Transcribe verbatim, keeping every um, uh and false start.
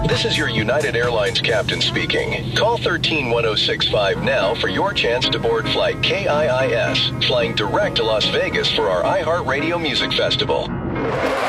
This is your United Airlines captain speaking. Call one three one zero six five now for your chance to board flight K I I S, flying direct to Las Vegas for our iHeartRadio Music Festival.